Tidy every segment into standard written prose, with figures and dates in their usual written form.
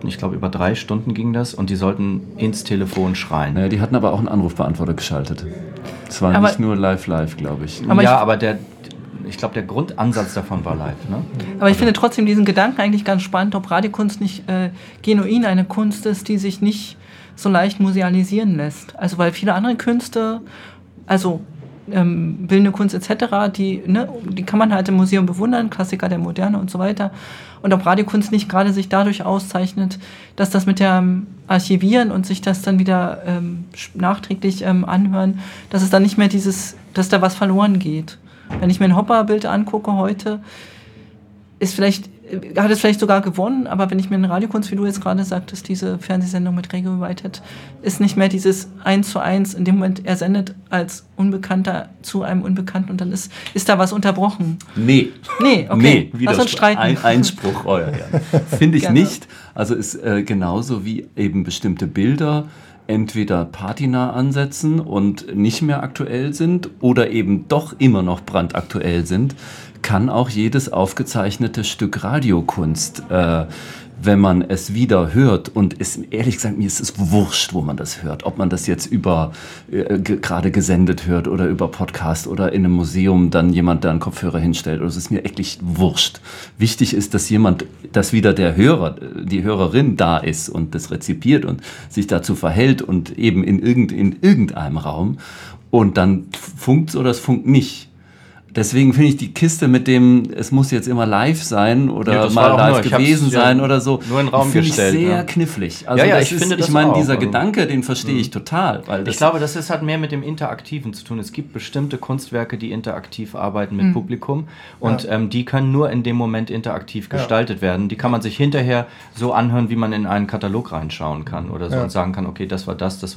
sollten, ich glaube über 3 Stunden ging das, und die sollten ins Telefon schreien. Naja, die hatten aber auch einen Anrufbeantworter geschaltet. Es war nicht nur live, glaube ich. Aber ich glaube, der Grundansatz davon war live. Ne? Aber ich finde trotzdem diesen Gedanken eigentlich ganz spannend, ob Radiokunst nicht genuin eine Kunst ist, die sich nicht so leicht musealisieren lässt. Also weil viele andere Künste, also bildende Kunst etc., die kann man halt im Museum bewundern, Klassiker der Moderne und so weiter. Und ob Radiokunst nicht gerade sich dadurch auszeichnet, dass das mit dem Archivieren und sich das dann wieder nachträglich anhören, dass es dann nicht mehr dass da was verloren geht. Wenn ich mir ein Hopper-Bild angucke heute, hat es vielleicht sogar gewonnen, aber wenn ich mir eine Radiokunst, wie du jetzt gerade sagtest, diese Fernsehsendung mit Gregor Whitehead, ist nicht mehr dieses 1:1, in dem Moment er sendet als Unbekannter zu einem Unbekannten und dann ist da was unterbrochen. Nee, okay. Lass uns streiten. Einspruch, finde ich nicht. Also ist genauso wie eben bestimmte Bilder entweder patina ansetzen und nicht mehr aktuell sind oder eben doch immer noch brandaktuell sind, kann auch jedes aufgezeichnete Stück Radiokunst, wenn man es wieder hört, und ehrlich gesagt, mir ist es wurscht, wo man das hört, ob man das jetzt über gerade gesendet hört oder über Podcast oder in einem Museum dann jemand da einen Kopfhörer hinstellt, oder es ist mir echt wurscht. Wichtig ist, dass wieder der Hörer, die Hörerin da ist und das rezipiert und sich dazu verhält und eben in irgendeinem Raum, und dann funkt's oder es funkt nicht. Deswegen finde ich die Kiste mit dem, es muss jetzt immer live sein oder mal live gewesen sein oder so, nur in den Raum gestellt, finde ich sehr knifflig. Also ich meine, dieser Gedanke, den verstehe ich total. Weil ich glaube, das hat mehr mit dem Interaktiven zu tun. Es gibt bestimmte Kunstwerke, die interaktiv arbeiten mit Publikum, und die können nur in dem Moment interaktiv gestaltet werden. Die kann man sich hinterher so anhören, wie man in einen Katalog reinschauen kann oder so und sagen kann, okay, das war das.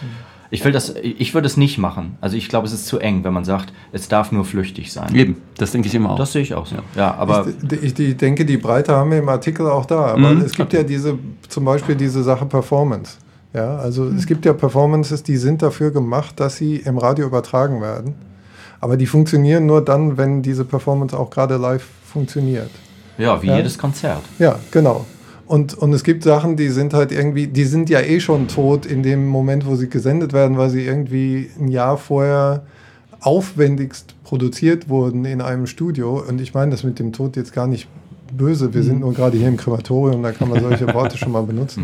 Ich würde es nicht machen. Also ich glaube, es ist zu eng, wenn man sagt, es darf nur flüchtig sein. Eben, das denke ich immer auch. Das sehe ich auch so. Ja, aber ich denke, die Breite haben wir im Artikel auch da. Aber es gibt ja zum Beispiel diese Sache Performance. Ja, also es gibt ja Performances, die sind dafür gemacht, dass sie im Radio übertragen werden. Aber die funktionieren nur dann, wenn diese Performance auch gerade live funktioniert. Ja, wie jedes Konzert. Ja, genau. Und es gibt Sachen, die sind halt irgendwie, die sind ja eh schon tot in dem Moment, wo sie gesendet werden, weil sie irgendwie ein Jahr vorher aufwendigst produziert wurden in einem Studio. Und ich meine das mit dem Tod jetzt gar nicht böse, wir sind nur gerade hier im Krematorium, da kann man solche Worte schon mal benutzen.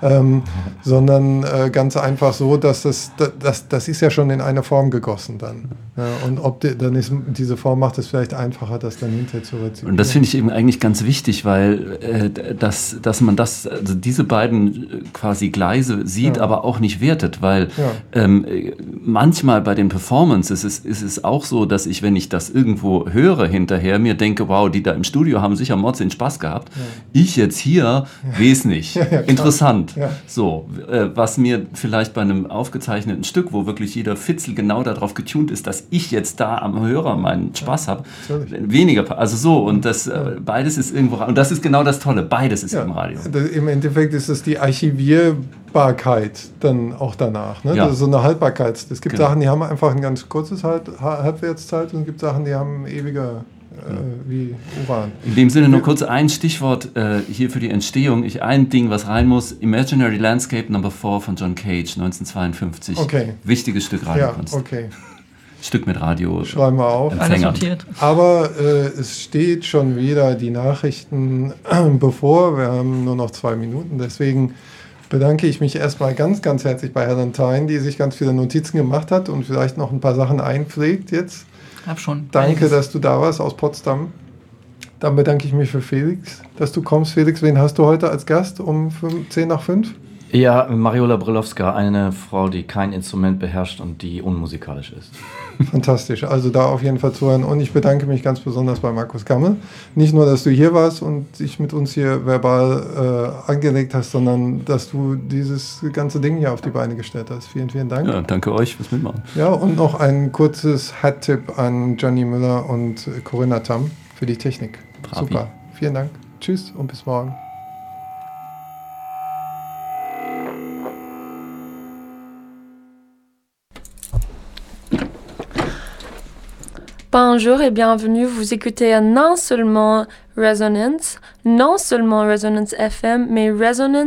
Sondern ganz einfach so, dass das ist ja schon in eine Form gegossen dann. Ja, und dann ist diese Form, macht es vielleicht einfacher, das dann hinterher zu rezipieren. Und das finde ich eben eigentlich ganz wichtig, weil dass man also diese beiden quasi Gleise sieht, aber auch nicht wertet, weil manchmal bei den Performances ist es auch so, dass ich, wenn ich das irgendwo höre hinterher, mir denke, wow, die da im Studio haben sicher Mords den Spaß gehabt. Ja. Ich jetzt hier, weiß nicht. Interessant. Ja. So, was mir vielleicht bei einem aufgezeichneten Stück, wo wirklich jeder Fitzel genau darauf getunt ist, dass ich jetzt da am Hörer meinen Spaß habe, weniger, also so, und das beides ist irgendwo, und das ist genau das Tolle, beides ist im Radio. Im Endeffekt ist es die Archivierbarkeit dann auch danach, ne? Das ist so eine Haltbarkeit. Es gibt Sachen, die haben einfach ein ganz kurzes Halbwertszeit, und es gibt Sachen, die haben ewiger wie Uran. In dem Sinne nur kurz ein Stichwort hier für die Entstehung. Ein Ding, was rein muss: Imaginary Landscape No. 4 von John Cage, 1952. Okay. Wichtiges Stück Radiokunst. Ja, okay. Stück mit Radio. Schreiben wir auf. Empfänger. Aber es steht schon wieder die Nachrichten bevor. Wir haben nur noch 2 Minuten. Deswegen bedanke ich mich erstmal ganz, ganz herzlich bei Helen Tyne, die sich ganz viele Notizen gemacht hat und vielleicht noch ein paar Sachen einpflegt jetzt. Hab schon. Danke, dass du da warst aus Potsdam. Dann bedanke ich mich für Felix, dass du kommst. Felix, wen hast du heute als Gast um 10 nach 5? Ja, Mariola Brilowska, eine Frau, die kein Instrument beherrscht und die unmusikalisch ist. Fantastisch, also da auf jeden Fall zuhören. Und ich bedanke mich ganz besonders bei Markus Gammel. Nicht nur, dass du hier warst und dich mit uns hier verbal angelegt hast, sondern dass du dieses ganze Ding hier auf die Beine gestellt hast. Vielen, vielen Dank. Ja, danke euch fürs Mitmachen. Ja, und noch ein kurzes Hat-Tipp an Johnny Müller und Corinna Tamm für die Technik. Bravi. Super, vielen Dank. Tschüss und bis morgen. Bonjour et bienvenue, vous écoutez non seulement Resonance FM, mais Resonance